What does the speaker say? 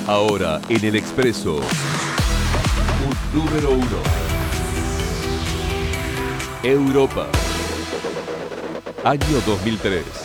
Ahora en el Expreso, un número 1. Europa. Año 2003.